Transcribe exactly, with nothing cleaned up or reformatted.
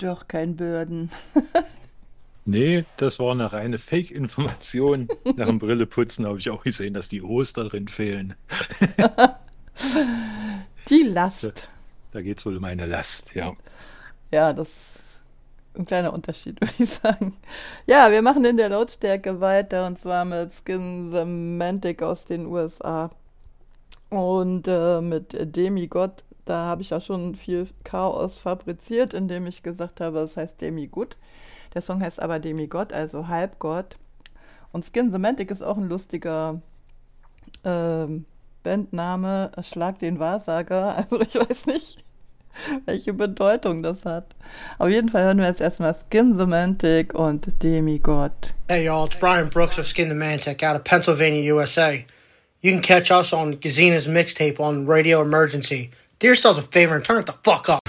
doch kein Burden. Nee, das war eine reine Fake-Information. Nach dem Brilleputzen habe ich auch gesehen, dass die O's da drin fehlen. Die Da, Last. da geht es wohl um eine Last, ja. Ja, das ist ein kleiner Unterschied, würde ich sagen. Ja, wir machen in der Lautstärke weiter und zwar mit Skin Semantic aus den U S A. Und äh, mit Demigod, da habe ich ja schon viel Chaos fabriziert, indem ich gesagt habe, es heißt Demigod. Der Song heißt aber Demigod, also Halbgott. Und Skin Semantic ist auch ein lustiger ähm, Bandname, Schlag den Wahrsager. Also ich weiß nicht, welche Bedeutung das hat. Auf jeden Fall hören wir jetzt erstmal Skin Semantic und Demigod. Hey y'all, it's Brian Brooks of Skin Semantic out of Pennsylvania, U S A. You can catch us on Gazina's mixtape on Radio Emergency. Do yourselves a favor and turn it the fuck up.